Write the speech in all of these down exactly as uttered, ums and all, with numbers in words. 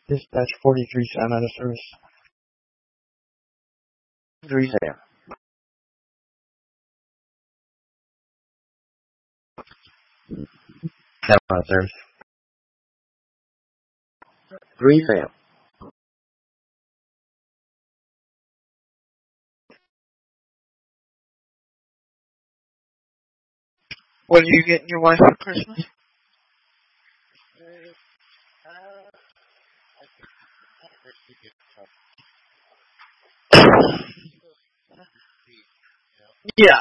Dispatch forty-three, sound out of service. Three Sam. Sound out of service. Three Sam. What are you getting your wife for Christmas? Yeah.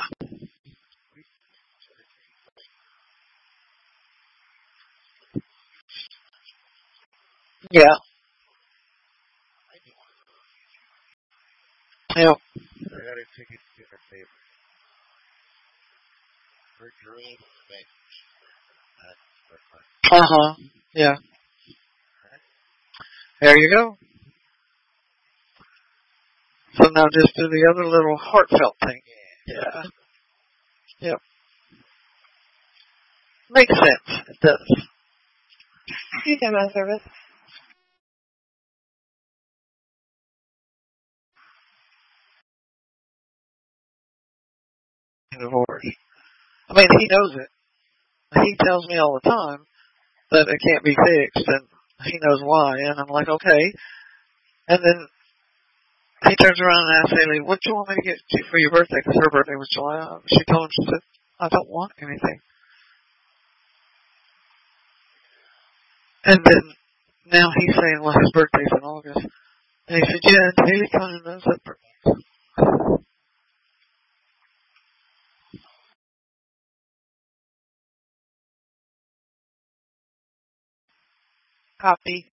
Yeah. Yeah. Uh huh. Yeah. There you go. So now just do the other little heartfelt thing. Yeah. Yep. Makes sense. It does. You come out of service. Divorce. I mean, he knows it. He tells me all the time that it can't be fixed, and he knows why. And I'm like, okay. And then he turns around and asks Haley, what do you want me to get you for your birthday? Because her birthday was July. She told him, she said, I don't want anything. And then now he's saying, well, his birthday's in August. And he said, yeah, and Haley kind of knows that. Copy.